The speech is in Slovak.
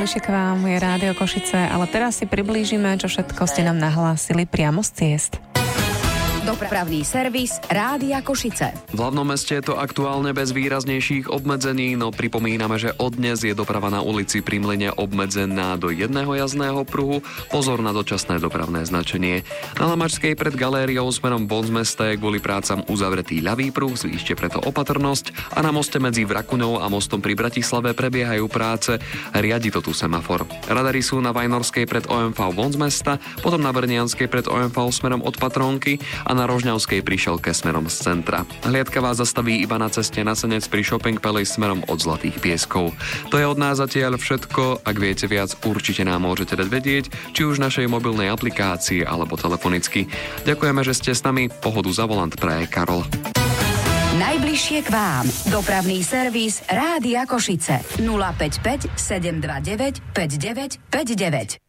Najbližšie k vám je Rádio Košice, ale teraz si priblížime, čo všetko ste nám nahlásili priamo z ciest. Dopravný servis Rádia Košice. V hlavnom meste je to aktuálne bez výraznejších obmedzení, no pripomíname, že od dnes je doprava na ulici Pri Mlyne obmedzená do jedného jazdného pruhu. Pozor na dočasné dopravné značenie. Na Lamačskej pred galériou smerom von z mesta je kvôli prácam uzavretý ľavý pruh, zvýšte preto opatrnosť, a na moste medzi Vrakuňou a mostom pri Bratislave prebiehajú práce, riadi to tu semafor. Radary sú na Vajnorskej pred OMV von z mesta, potom na Brnianskej pred OMV smerom od Patrónky a na Rožňavskej prišielke smerom z centra. Hliadka vás zastaví iba na ceste na Senec pri Shopping Palace smerom od Zlatých Pieskov. To je od nás zatiaľ všetko. Ak viete viac, určite nám môžete dať vedieť, či už v našej mobilnej aplikácii alebo telefonicky. Ďakujeme, že ste s nami. Pohodu za volant praje Karol. Najbližšie k vám. Dopravný servis Rádia Košice. 055 729 5959.